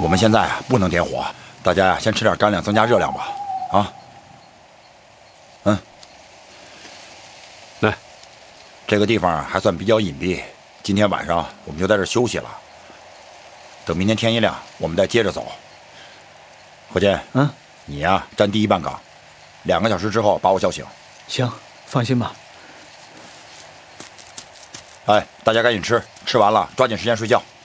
我们现在啊不能点火，大家呀先吃点干粮，增加热量吧。啊， 来， 这个地方还算比较隐蔽，今天晚上我们就在这休息了。等明天天一亮，我们再接着走。何健，你呀站第一半岗，2个小时之后把我叫醒。 行，放心吧。 哎，大家赶紧吃，吃完了抓紧时间睡觉。